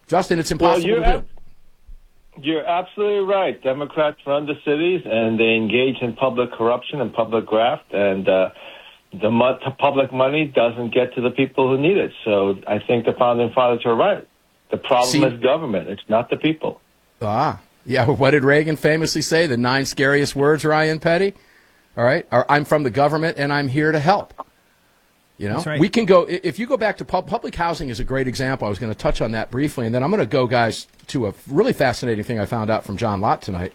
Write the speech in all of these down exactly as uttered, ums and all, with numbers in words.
Justin, it's impossible well, to do. Ab- you're absolutely right. Democrats run the cities, and they engage in public corruption and public graft, and uh, the mo- public money doesn't get to the people who need it. So I think the founding fathers are right. The problem See, is government. It's not the people. Ah, yeah. What did Reagan famously say? The nine scariest words, Ryan Petty? All right. Or, I'm from the government, and I'm here to help. You know, That's right. We can go, if you go back to pub, public housing is a great example. I was going to touch on that briefly, and then I'm going to go, guys, to a really fascinating thing I found out from John Lott tonight.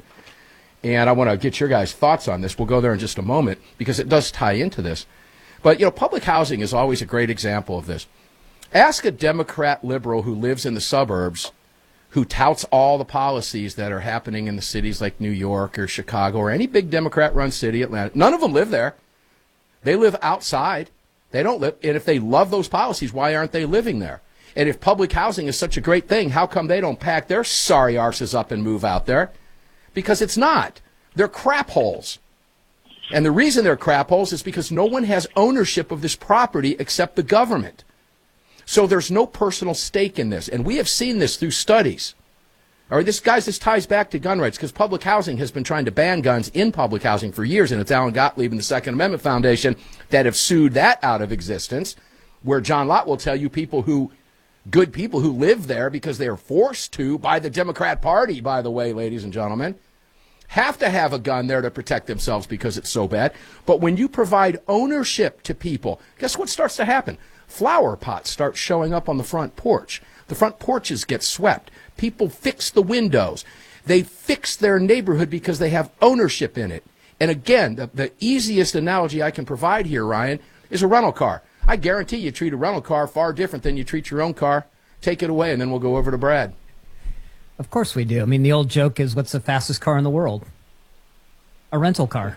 And I want to get your guys' thoughts on this. We'll go there in just a moment because it does tie into this. But, you know, public housing is always a great example of this. Ask a Democrat liberal who lives in the suburbs who touts all the policies that are happening in the cities like New York or Chicago or any big Democrat-run city, Atlanta. None of them live there. They live outside. They don't live. And if they love those policies, why aren't they living there? And if public housing is such a great thing, how come they don't pack their sorry arses up and move out there? Because it's not. They're crap holes. And the reason they're crap holes is because no one has ownership of this property except the government. So there's no personal stake in this. And we have seen this through studies. All right, this, guys, this ties back to gun rights because public housing has been trying to ban guns in public housing for years, and it's Alan Gottlieb and the Second Amendment Foundation that have sued that out of existence, where John Lott will tell you people who, good people who live there because they are forced to by the Democrat Party, by the way, ladies and gentlemen, have to have a gun there to protect themselves because it's so bad. But when you provide ownership to people, guess what starts to happen? Flower pots start showing up on the front porch. The front porches get swept. People fix the windows. They fix their neighborhood because they have ownership in it. And again, the, the easiest analogy I can provide here, Ryan, is a rental car. I guarantee you treat a rental car far different than you treat your own car. Take it away, and then we'll go over to Brad. Of course we do. I mean, the old joke is, what's the fastest car in the world? A rental car.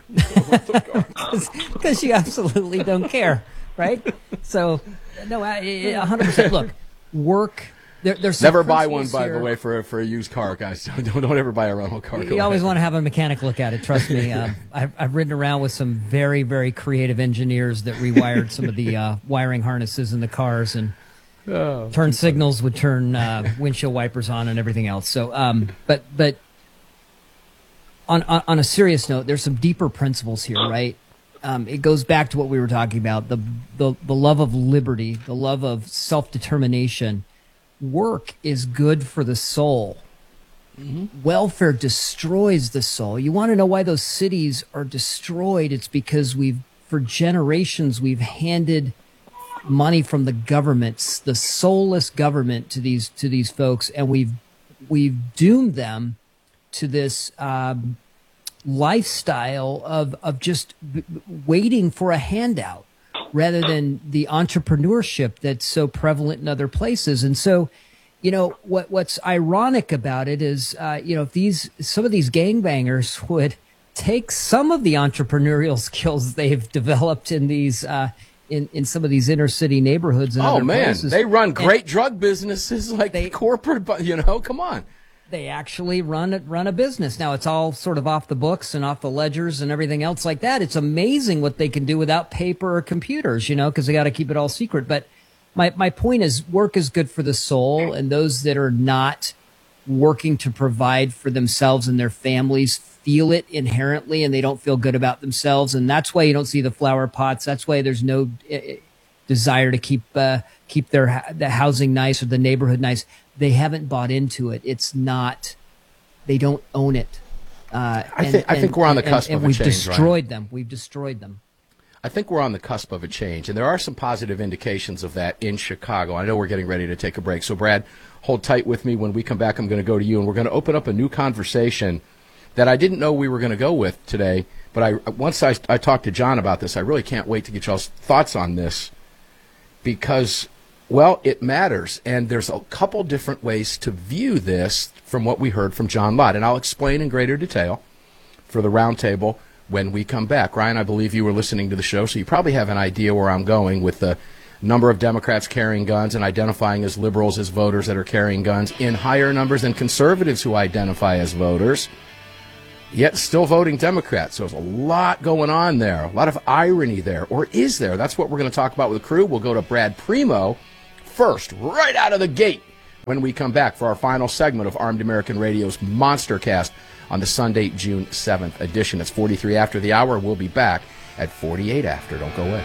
Because you absolutely don't care, right? So, no, one hundred percent. Look, work... There, there's Never buy one, by here. the way, for for a used car, guys. Don't don't, don't ever buy a rental car. You, Go you always ahead. want to have a mechanic look at it. Trust me. Uh, I've I've ridden around with some very very creative engineers that rewired some of the uh, wiring harnesses in the cars and oh, turn signals would turn uh, windshield wipers on and everything else. So, um, but but on, on on a serious note, there's some deeper principles here, right? Um, it goes back to what we were talking about the the the love of liberty, the love of self determination. Work is good for the soul. Mm-hmm. Welfare destroys the soul. You want to know why those cities are destroyed? It's because we've, for generations, we've handed money from the governments, the soulless government, to these to these folks, and we've we've doomed them to this um, lifestyle of of just b- waiting for a handout, rather than the entrepreneurship that's so prevalent in other places. And so, you know, what what's ironic about it is, uh, you know, if these some of these gangbangers would take some of the entrepreneurial skills they've developed in these uh, in in some of these inner city neighborhoods and oh other man, places, they run great and drug businesses like they, corporate, but you know, come on. They actually run it, run a business. Now, it's all sort of off the books and off the ledgers and everything else like that. It's amazing what they can do without paper or computers, you know, because they got to keep it all secret. But my, my point is, work is good for the soul, and those that are not working to provide for themselves and their families feel it inherently, and they don't feel good about themselves. And that's why you don't see the flower pots. That's why there's no uh, desire to keep uh, keep their the housing nice or the neighborhood nice. They haven't bought into it. It's not, they don't own it. Uh, I and, think I think and, we're on the and, cusp and of a we've change. destroyed Ryan. them. We've destroyed them. I think we're on the cusp of a change, and there are some positive indications of that in Chicago. I know we're getting ready to take a break, so Brad, hold tight with me. When we come back, I'm going to go to you, and we're going to open up a new conversation that I didn't know we were going to go with today. But I once I, I talked to John about this, I really can't wait to get y'all's thoughts on this because, well, it matters, and there's a couple different ways to view this from what we heard from John Lott, and I'll explain in greater detail for the roundtable when we come back. Ryan, I believe you were listening to the show, so you probably have an idea where I'm going with the number of Democrats carrying guns and identifying as liberals as voters that are carrying guns in higher numbers than conservatives who identify as voters, yet still voting Democrats. So there's a lot going on there, a lot of irony there, or is there? That's what we're going to talk about with the crew. We'll go to Brad Primo first, right out of the gate. when we come back for our final segment of Armed American Radio's Monster Cast on the Sunday, June seventh edition. It's forty-three after the hour. We'll be back at forty-eight after. Don't go away.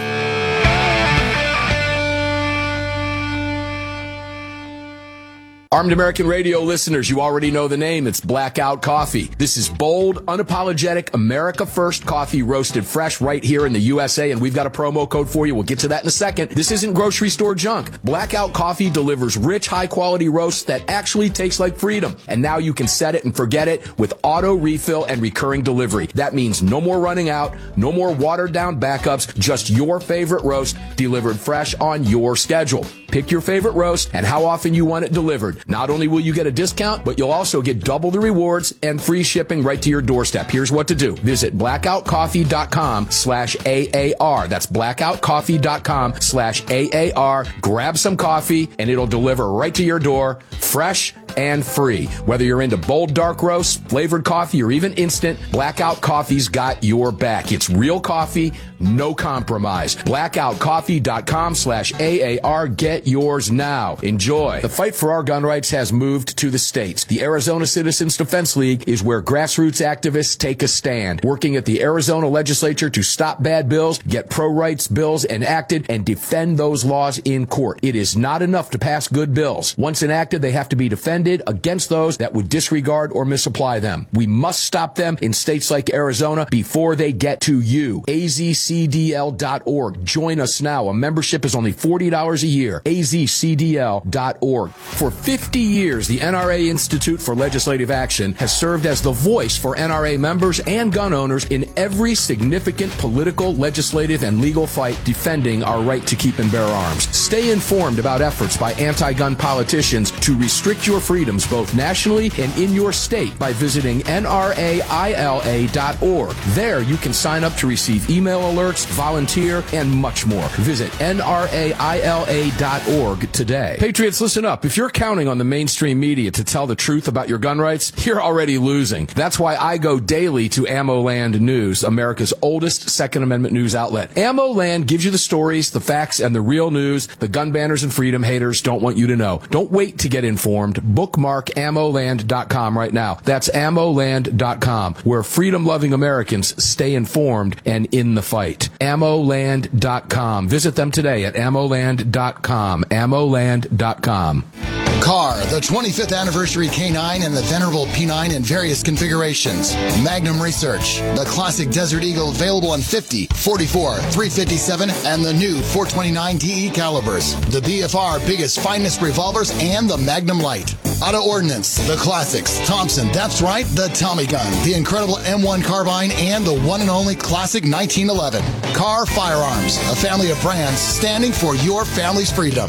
Armed American Radio listeners, you already know the name. It's Blackout Coffee. This is bold, unapologetic, America First coffee roasted fresh right here in the U S A, and we've got a promo code for you. We'll get to that in a second. This isn't grocery store junk. Blackout Coffee delivers rich, high-quality roasts that actually taste like freedom. And now you can set it and forget it with auto refill and recurring delivery. That means no more running out, no more watered-down backups, just your favorite roast delivered fresh on your schedule. Pick your favorite roast and how often you want it delivered. Not only will you get a discount, but you'll also get double the rewards and free shipping right to your doorstep. Here's what to do. Visit blackoutcoffee.com slash AAR. That's blackoutcoffee.com slash AAR. Grab some coffee and it'll deliver right to your door, fresh and free. Whether you're into bold dark roasts, flavored coffee, or even instant, Blackout Coffee's got your back. It's real coffee, no compromise. blackoutcoffee.com slash AAR. Get yours now. Enjoy. The fight for our gun rights has moved to the states. The Arizona Citizens Defense League is where grassroots activists take a stand, working at the Arizona legislature to stop bad bills, get pro-rights bills enacted, and defend those laws in court. It is not enough to pass good bills. Once enacted, they have to be defended against those that would disregard or misapply them. We must stop them in states like Arizona before they get to you. A Z C D L dot org. Join us now. A membership is only forty dollars a year. A Z C D L dot org. For fifty years, the N R A Institute for Legislative Action has served as the voice for N R A members and gun owners in every significant political, legislative, and legal fight defending our right to keep and bear arms. Stay informed about efforts by anti-gun politicians to restrict your freedoms both nationally and in your state by visiting N R A I L A dot org. There you can sign up to receive email alerts, volunteer, and much more. Visit N R A I L A dot org today. Patriots, listen up. If you're counting on the mainstream media to tell the truth about your gun rights, you're already losing. That's why I go daily to AmmoLand News, America's oldest Second Amendment news outlet. AmmoLand gives you the stories, the facts, and the real news the gun banners and freedom haters don't want you to know. Don't wait to get informed. Bookmark ammo land dot com right now. That's ammo land dot com, where freedom-loving Americans stay informed and in the fight. ammo land dot com. Visit them today at ammo land dot com. ammo land dot com. Car, the twenty-fifth anniversary K nine and the venerable P nine in various configurations. Magnum Research, the classic Desert Eagle available in fifty, forty-four, three fifty-seven, and the new four twenty-nine D E calibers. The B F R biggest, finest revolvers, and the Magnum Light. Auto Ordnance, the classics. Thompson, that's right, the Tommy gun, the incredible M one carbine, and the one and only classic nineteen eleven. Car Firearms, a family of brands standing for your family's freedom.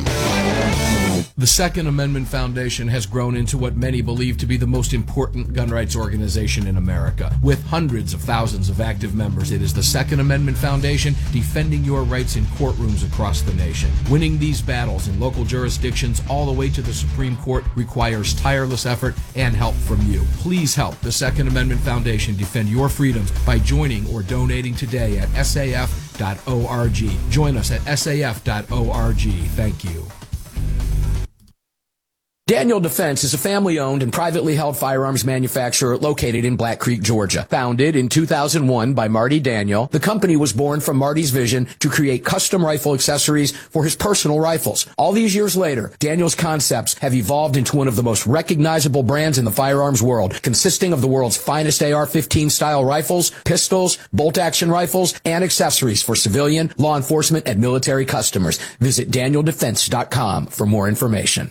The Second Amendment Foundation has grown into what many believe to be the most important gun rights organization in America. With hundreds of thousands of active members, it is the Second Amendment Foundation defending your rights in courtrooms across the nation. Winning these battles in local jurisdictions all the way to the Supreme Court requires tireless effort and help from you. Please help the Second Amendment Foundation defend your freedoms by joining or donating today at S A F dot org. Join us at S A F dot org. Thank you. Daniel Defense is a family-owned and privately held firearms manufacturer located in Black Creek, Georgia. Founded in two thousand one by Marty Daniel, the company was born from Marty's vision to create custom rifle accessories for his personal rifles. All these years later, Daniel's concepts have evolved into one of the most recognizable brands in the firearms world, consisting of the world's finest A R fifteen style rifles, pistols, bolt-action rifles, and accessories for civilian, law enforcement, and military customers. Visit daniel defense dot com for more information.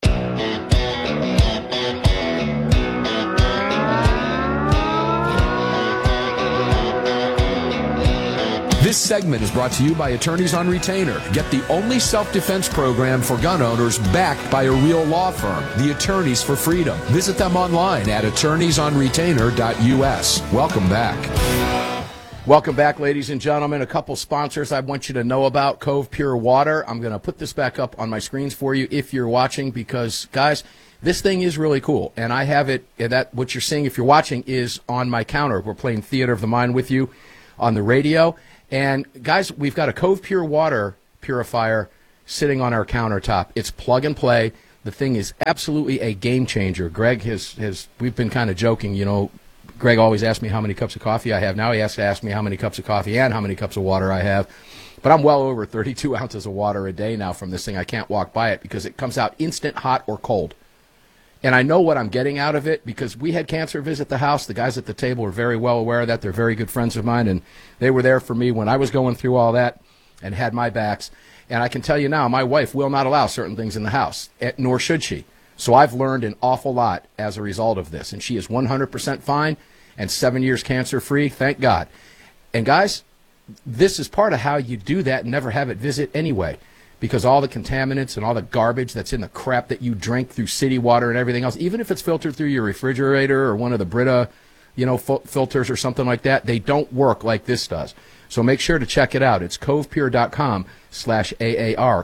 This segment is brought to you by Attorneys on Retainer. Get the only self-defense program for gun owners backed by a real law firm, the Attorneys for Freedom. Visit them online at attorneys on retainer dot U S. Welcome back. Welcome back, ladies and gentlemen. A couple sponsors I want you to know about. Cove Pure Water. I'm going to put this back up on my screens for you if you're watching because, guys, this thing is really cool. And I have it, that what you're seeing if you're watching is on my counter. We're playing Theater of the Mind with you on the radio. And, guys, we've got a Cove Pure Water purifier sitting on our countertop. It's plug and play. The thing is absolutely a game changer. Greg has, has we've been kind of joking, you know, Greg always asks me how many cups of coffee I have. Now he has to ask me how many cups of coffee and how many cups of water I have. But I'm well over thirty-two ounces of water a day now from this thing. I can't walk by it because it comes out instant hot or cold. And I know what I'm getting out of it because we had cancer visit the house. The guys at the table are very well aware of that. They're very good friends of mine, and they were there for me when I was going through all that and had my backs. And I can tell you now, my wife will not allow certain things in the house, nor should she. So I've learned an awful lot as a result of this. And she is one hundred percent fine and seven years cancer-free, thank God. And guys, this is part of how you do that and never have it visit anyway, because all the contaminants and all the garbage that's in the crap that you drink through city water and everything else, even if it's filtered through your refrigerator or one of the Brita, you know, f- filters or something like that, they don't work like this does. So make sure to check it out. It's covepure.com slash AAR,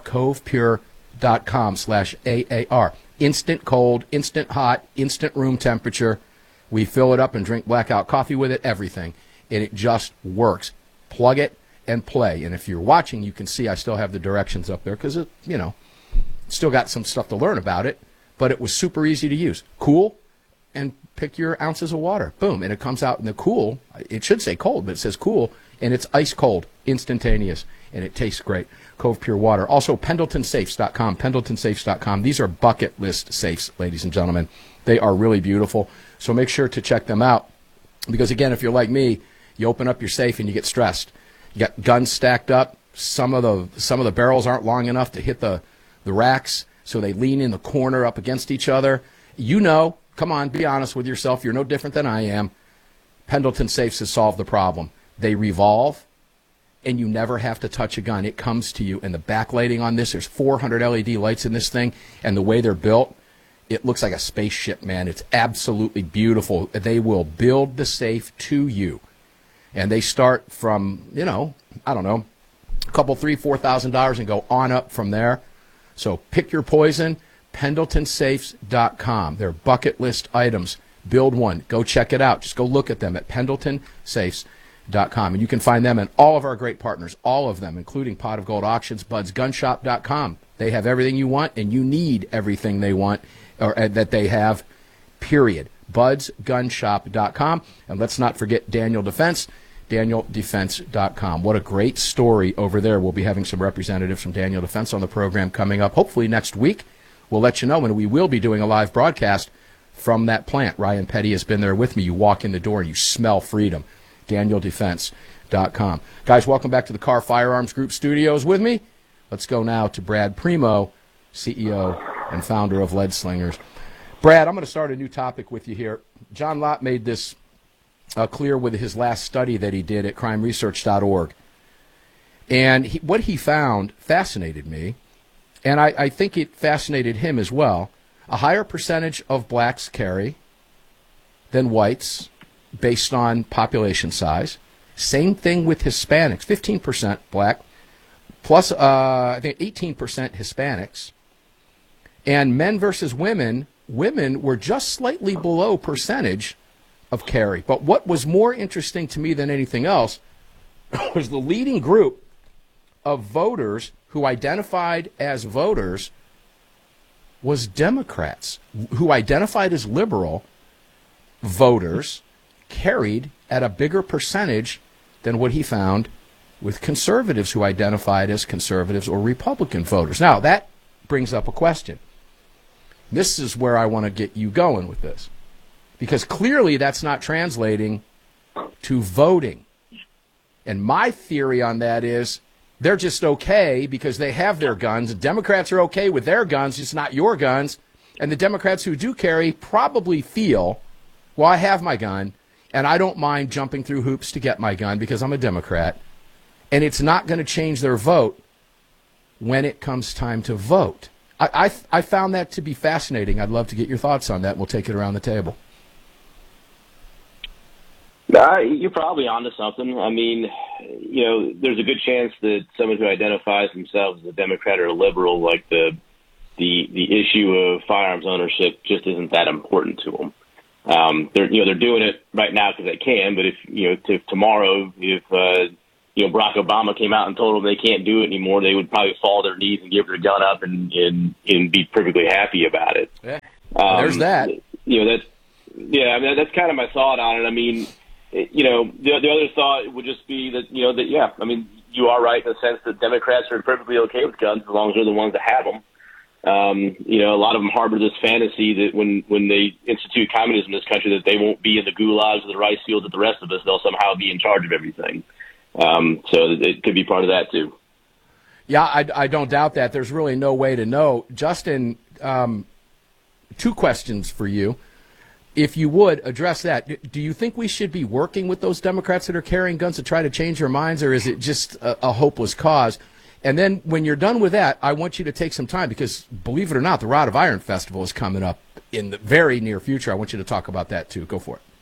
covepure.com slash AAR. Instant cold, instant hot, instant room temperature. We fill it up and drink blackout coffee with it, everything. And it just works. Plug it and play. And if you're watching, you can see I still have the directions up there because, it, you know, still got some stuff to learn about it. But it was super easy to use. Cool, and pick your ounces of water. Boom. And it comes out in the cool. It should say cold, but it says cool. And it's ice cold, instantaneous. And it tastes great. Cove Pure Water. Also, Pendleton Safes dot com. Pendleton Safes dot com. These are bucket list safes, ladies and gentlemen. They are really beautiful. So make sure to check them out. Because, again, if you're like me, you open up your safe and you get stressed. You got guns stacked up. Some of the some of the barrels aren't long enough to hit the, the racks, so they lean in the corner up against each other. You know, come on, be honest with yourself. You're no different than I am. Pendleton Safes has solved the problem. They revolve, and you never have to touch a gun. It comes to you. And the backlighting on this, there's four hundred L E D lights in this thing, and the way they're built, it looks like a spaceship, man. It's absolutely beautiful. They will build the safe to you. And they start from, you know, I don't know, a couple, three, four thousand dollars and go on up from there. So pick your poison. Pendleton Safes dot com. They're bucket list items. Build one. Go check it out. Just go look at them at Pendleton Safes dot com. And you can find them and all of our great partners, all of them, including Pot of Gold Auctions, Buds Gun Shop dot com. They have everything you want, and you need everything they want or uh, that they have, period. Buds Gun Shop dot com. And let's not forget Daniel Defense, Daniel Defense dot com. What a great story over there. We'll be having some representatives from Daniel Defense on the program coming up, hopefully next week. We'll let you know, and we will be doing a live broadcast from that plant. Ryan Petty has been there with me. You walk in the door and you smell freedom. Daniel Defense dot com. Guys, welcome back to the Car Firearms Group studios with me. Let's go now to Brad Primo, C E O and founder of Lead Slingers. Brad, I'm going to start a new topic with you here. John Lott made this uh, clear with his last study that he did at crime research dot org. And he, what he found fascinated me, and I, I think it fascinated him as well. A higher percentage of blacks carry than whites based on population size. Same thing with Hispanics, fifteen percent black, plus uh, I think eighteen percent Hispanics. And men versus women, women were just slightly below percentage of carry. But what was more interesting to me than anything else was the leading group of voters who identified as voters was Democrats, who identified as liberal voters carried at a bigger percentage than what he found with conservatives who identified as conservatives or Republican voters. Now, that brings up a question. This is where I want to get you going with this, because clearly that's not translating to voting. And my theory on that is they're just okay because they have their guns. Democrats are okay with their guns, just not your guns. And the Democrats who do carry probably feel, well, I have my gun, and I don't mind jumping through hoops to get my gun because I'm a Democrat. And it's not going to change their vote when it comes time to vote. I, I, I found that to be fascinating. I'd love to get your thoughts on that. We'll take it around the table. Uh, you're probably onto something. I mean, you know, there's a good chance that someone who identifies themselves as a Democrat or a liberal, like the the the issue of firearms ownership, just isn't that important to them. Um, they're you know they're doing it right now because they can, but if you know to, tomorrow if uh, you know, Barack Obama came out and told them they can't do it anymore, they would probably fall to their knees and give their gun up and, and, and be perfectly happy about it. Yeah. Um, There's that. You know, that's, yeah, I mean, that's kind of my thought on it. I mean, you know, the, the other thought would just be that, you know, that, yeah, I mean, you are right in the sense that Democrats are perfectly okay with guns as long as they're the ones that have them. Um, you know, a lot of them harbor this fantasy that when, when they institute communism in this country, that they won't be in the gulags or the rice fields with the rest of us. They'll somehow be in charge of everything. Um, so it could be part of that, too. Yeah, I, I don't doubt that. There's really no way to know. Justin, um, two questions for you. If you would address that, do you think we should be working with those Democrats that are carrying guns to try to change their minds, or is it just a, a hopeless cause? And then when you're done with that, I want you to take some time because, believe it or not, the Rod of Iron Festival is coming up in the very near future. I want you to talk about that, too. Go for it.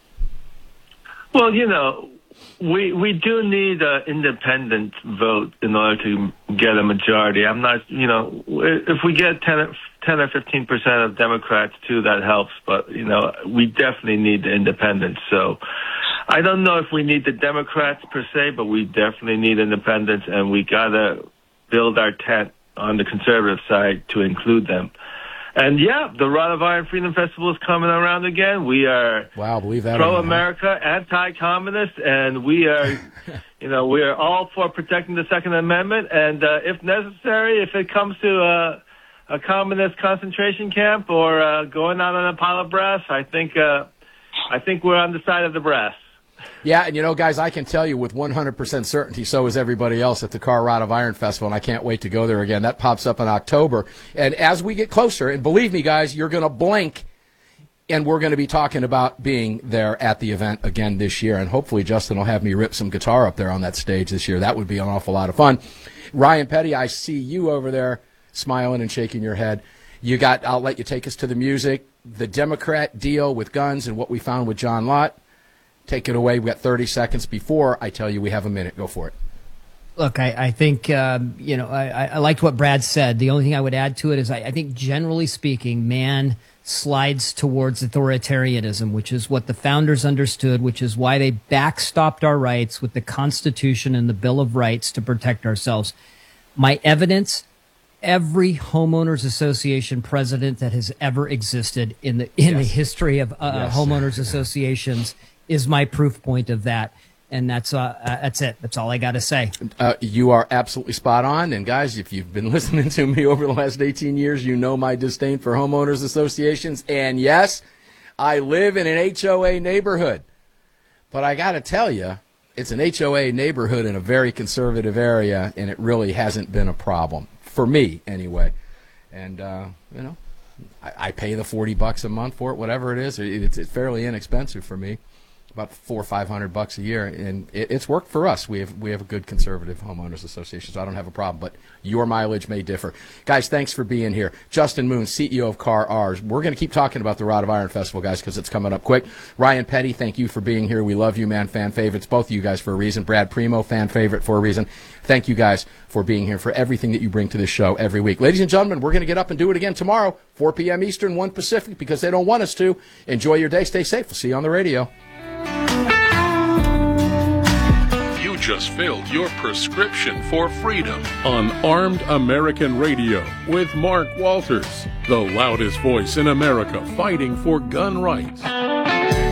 Well, you know, we we do need an independent vote in order to get a majority. I'm not, you know, if we get ten, ten or fifteen percent of Democrats, too, that helps. But, you know, we definitely need the independents. So I don't know if we need the Democrats per se, but we definitely need independents, and we got to build our tent on the conservative side to include them. And, yeah, the Rod of Iron Freedom Festival is coming around again. We are wow, believe that pro-America, anti-communist, and we are, you know, we are all for protecting the Second Amendment. And uh, if necessary, if it comes to a, a communist concentration camp or uh, going out on a pile of brass, I think, uh, I think we're on the side of the brass. Yeah, and you know, guys, I can tell you with one hundred percent certainty, so is everybody else at the Car Rod of Iron Festival, and I can't wait to go there again. That pops up in October. And as we get closer, and believe me, guys, you're going to blink, and we're going to be talking about being there at the event again this year. And hopefully Justin will have me rip some guitar up there on that stage this year. That would be an awful lot of fun. Ryan Petty, I see you over there smiling and shaking your head. You got, I'll let you take us to the music, the Democrat deal with guns and what we found with John Lott. Take it away. We've got thirty seconds before I tell you we have a minute. Go for it. Look, I, I think, um, you know, I, I liked what Brad said. The only thing I would add to it is I, I think generally speaking, man slides towards authoritarianism, which is what the founders understood, which is why they backstopped our rights with the Constitution and the Bill of Rights to protect ourselves. My evidence, every homeowners association president that has ever existed in the in yes. the history of uh, yes. homeowners associations is my proof point of that. And that's uh, uh, that's it. That's all I got to say. Uh, you are absolutely spot on. And, guys, if you've been listening to me over the last eighteen years, you know my disdain for homeowners associations. And, yes, I live in an H O A neighborhood. But I got to tell you, it's an H O A neighborhood in a very conservative area, and it really hasn't been a problem. For me, anyway. And, uh, you know, I, I pay the forty bucks a month for it, whatever it is. It, it's, it's fairly inexpensive for me. About four or five hundred bucks a year, and it, it's worked for us. We have we have a good conservative homeowners association, so I don't have a problem. But your mileage may differ, guys. Thanks for being here, Justin Moon, C E O of Car R's. We're going to keep talking about the Rod of Iron Festival, guys, because it's coming up quick. Ryan Petty, thank you for being here. We love you, man. Fan favorites, both of you guys for a reason. Brad Primo, fan favorite for a reason. Thank you guys for being here, for everything that you bring to this show every week, ladies and gentlemen. We're going to get up and do it again tomorrow, four p.m. Eastern, one Pacific, because they don't want us to. Enjoy your day. Stay safe. We'll see you on the radio. Just filled your prescription for freedom on Armed American Radio with Mark Walters, the loudest voice in America fighting for gun rights.